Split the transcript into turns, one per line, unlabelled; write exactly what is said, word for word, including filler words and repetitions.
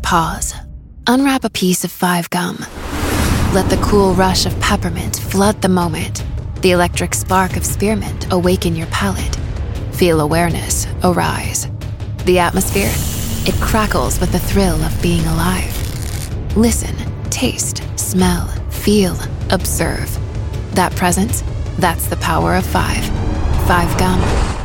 Pause. Unwrap a piece of Five Gum. Let the cool rush of peppermint flood the moment. The electric spark of spearmint awaken your palate. Feel awareness arise. The atmosphere, it crackles with the thrill of being alive. Listen, taste, smell, feel, observe. That presence, that's the power of five. Five Gum.